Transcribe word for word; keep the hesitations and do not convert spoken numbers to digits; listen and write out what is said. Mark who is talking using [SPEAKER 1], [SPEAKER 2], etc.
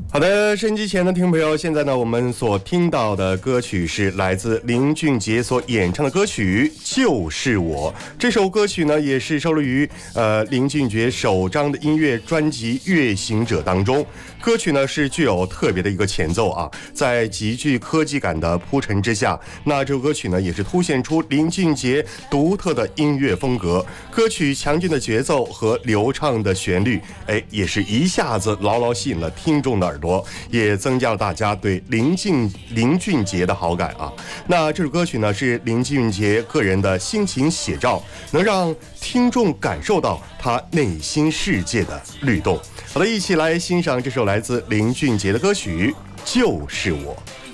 [SPEAKER 1] 好的，收音机前的听众朋友，现在呢，我们所听到的歌曲是来自林俊杰所演唱的歌曲《就是我》。这首歌曲呢，也是收录于呃林俊杰首张的音乐专辑《乐行者》当中。歌曲呢是具有特别的一个前奏啊，在极具科技感的铺陈之下，那这首歌曲呢也是凸显出林俊杰独特的音乐风格。歌曲强劲的节奏和流畅的旋律，哎，也是一下子牢牢吸引了听众的耳朵，也增加了大家对林俊林俊杰的好感啊。那这首歌曲呢是林俊杰个人的心情写照，能让听众感受到他内心世界的律动。好的，一起来欣赏这首来自林俊杰的歌曲《就是我》。